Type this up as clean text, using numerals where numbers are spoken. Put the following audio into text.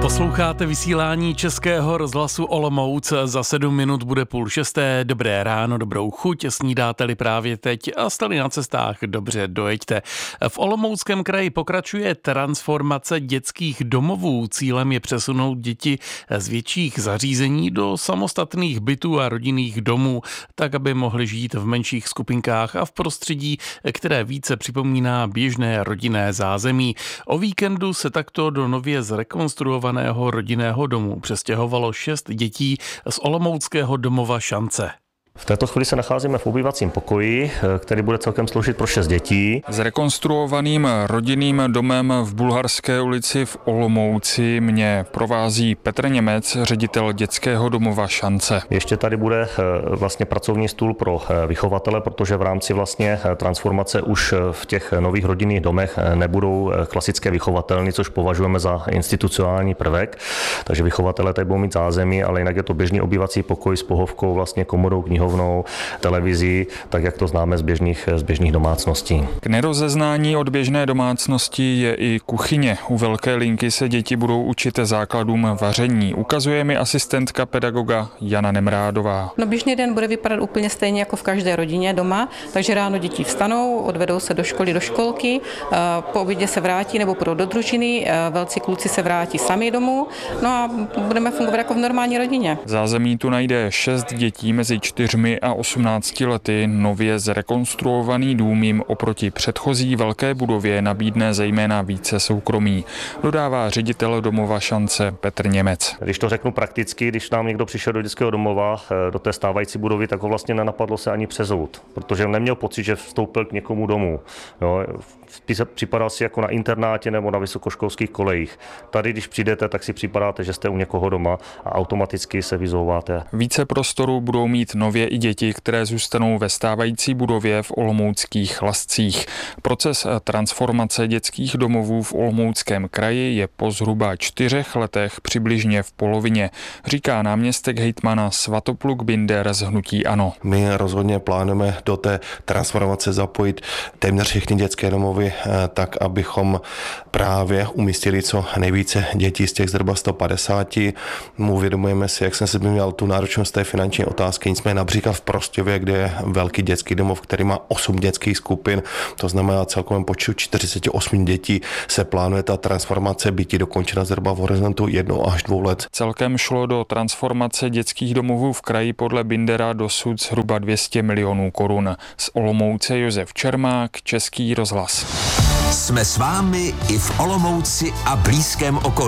Posloucháte vysílání Českého rozhlasu Olomouc. Za 7 minut bude 5:30. Dobré ráno, dobrou chuť. Snídáte-li právě teď a stali na cestách, dobře dojeďte. V Olomouckém kraji pokračuje transformace dětských domovů. Cílem je přesunout děti z větších zařízení do samostatných bytů a rodinných domů, tak aby mohly žít v menších skupinkách a v prostředí, které více připomíná běžné rodinné zázemí. O víkendu se takto do nově zrekonstruovaného rodinného domu přestěhovalo 6 dětí z olomouckého domova Šance. V této chvíli se nacházíme v obývacím pokoji, který bude celkem sloužit pro 6 dětí. Zrekonstruovaným rodinným domem v Bulharské ulici v Olomouci mě provází Petr Němec, ředitel dětského domova Šance. Ještě tady bude vlastně pracovní stůl pro vychovatele, protože v rámci vlastně transformace už v těch nových rodinných domech nebudou klasické vychovatelny, což považujeme za institucionální prvek. Takže vychovatelé tady budou mít zázemí, ale jinak je to běžný obývací pokoj s pohovkou, vlastně komodou, knihovnou, televizí, tak jak to známe z běžných domácností. K nerozeznání od běžné domácnosti je i kuchyně. U velké linky se děti budou učit základům vaření. Ukazuje mi asistentka pedagoga Jana Nemrádová. No, běžný den bude vypadat úplně stejně jako v každé rodině doma, takže ráno děti vstanou, odvedou se do školy, do školky, po obědě se vrátí nebo půjdou do družiny, velcí kluci se vrátí sami domů, no a budeme fungovat jako v normální rodině. Zázemí tu najde 6 dětí mezi 4 a 18 lety. Nově zrekonstruovaný dům jim oproti předchozí velké budově nabídne zejména více soukromí, dodává ředitel domova Šance Petr Němec. Když to řeknu prakticky, když nám někdo přišel do dětského domova, do té stávající budovy, tak ho vlastně nenapadlo se ani přezout, protože neměl pocit, že vstoupil k někomu domů. Jo, připadal si jako na internátě nebo na vysokoškolských kolejích. Tady, když přijdete, tak si připadáte, že jste u někoho doma a automaticky se vyzouváte. Více prostoru budou mít nově i děti, které zůstanou ve stávající budově v olomouckých Lascích. Proces transformace dětských domovů v Olomouckém kraji je po zhruba 4 letech přibližně v polovině, říká náměstek hejtmana Svatopluk Binder z hnutí ANO. My rozhodně plánujeme do té transformace zapojit téměř všechny dětské domovy, tak abychom právě umístili co nejvíce dětí z těch zhruba 150. Uvědomujeme si, jak jsem se měl tu náročnost té finanční otázky, nicméně například v Prostějově, kde je velký dětský domov, který má 8 dětských skupin, to znamená celkovém počtu 48 dětí, se plánuje ta transformace býti dokončena zhruba v horizontu 1 až 2 let. Celkem šlo do transformace dětských domovů v kraji podle Bindera dosud zhruba 200 milionů korun. Z Olomouce Josef Čermák, Český rozhlas. Jsme s vámi i v Olomouci a blízkém okolí.